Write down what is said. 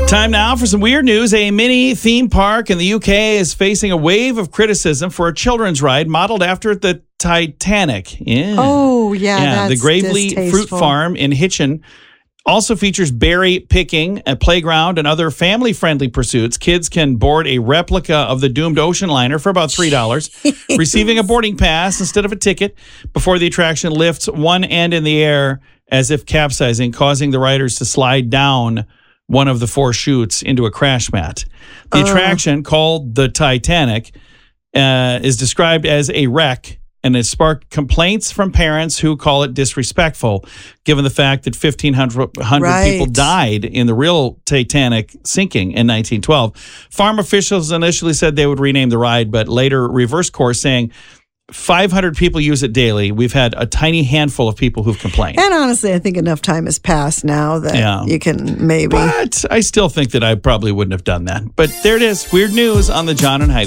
Time now for some weird news. A mini theme park in the UK is facing a wave of criticism for a children's ride modeled after the Titanic. Yeah. Oh, yeah. The That's Gravely Fruit distasteful. Farm in Hitchin also features berry picking, a playground, and other family-friendly pursuits. Kids can board a replica of the doomed ocean liner for about $3, receiving a boarding pass instead of a ticket before the attraction lifts one end in the air as if capsizing, causing the riders to slide down one of the four chutes into a crash mat. The attraction, called the Titanic, is described as a wreck and has sparked complaints from parents who call it disrespectful, given the fact that 1,500 people died in the real Titanic sinking in 1912. Farm officials initially said they would rename the ride, but later reversed course, saying 500 people use it daily. We've had a tiny handful of people who've complained. And honestly, I think enough time has passed now that you can maybe. But I still think that I probably wouldn't have done that. But there it is. Weird news on the John and Heidi